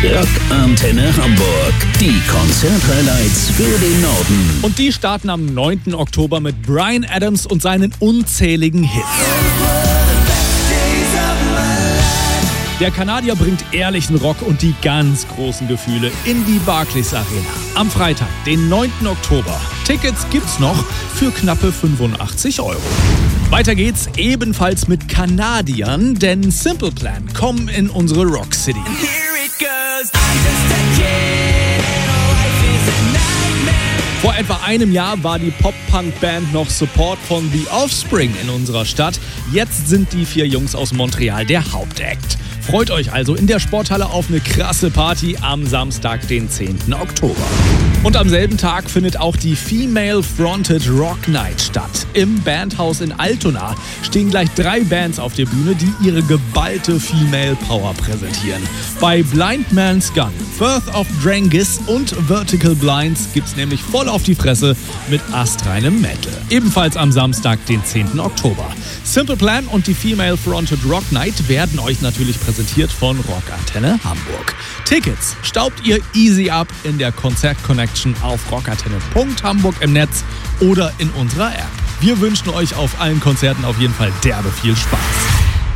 Rockantenne Hamburg. Die Konzerthighlights für den Norden. Und die starten am 9. Oktober mit Bryan Adams und seinen unzähligen Hits. Der Kanadier bringt ehrlichen Rock und die ganz großen Gefühle in die Barclays Arena. Am Freitag, den 9. Oktober. Tickets gibt's noch für knappe 85 €. Weiter geht's ebenfalls mit Kanadiern, denn Simple Plan kommen in unsere Rock City. Vor etwa einem Jahr war die Pop-Punk-Band noch Support von The Offspring in unserer Stadt. Jetzt sind die 4 Jungs aus Montreal der Hauptakt. Freut euch also in der Sporthalle auf eine krasse Party am Samstag, den 10. Oktober. Und am selben Tag findet auch die Female Fronted Rock Night statt. Im Bandhaus in Altona stehen gleich 3 Bands auf der Bühne, die ihre geballte Female Power präsentieren. Bei Blind Man's Gun, Birth of Drangis und Vertical Blinds gibt's nämlich voll auf die Fresse mit astreinem Metal. Ebenfalls am Samstag, den 10. Oktober. Simple Plan und die Female Fronted Rock Night werden euch natürlich präsentiert von Rockantenne Hamburg. Tickets staubt ihr easy ab in der Konzert Connection auf rockantenne.hamburg im Netz oder in unserer App. Wir wünschen euch auf allen Konzerten auf jeden Fall derbe viel Spaß.